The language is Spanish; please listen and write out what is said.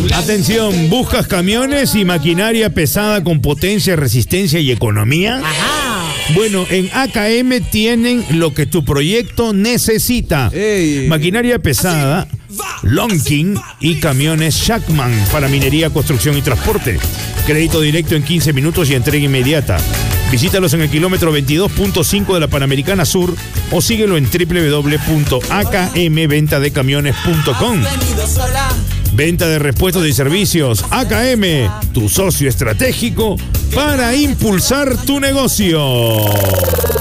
Atención, ¿buscas camiones y maquinaria pesada con potencia, resistencia y economía? Ajá. Bueno, en AKM tienen lo que tu proyecto necesita. Maquinaria pesada, Lonking y camiones Shackman para minería, construcción y transporte. Crédito directo en 15 minutos y entrega inmediata. Visítalos en el kilómetro 22.5 de la Panamericana Sur o síguelo en www.akmventadecamiones.com. Venta de repuestos y servicios. AKM, tu socio estratégico para impulsar tu negocio.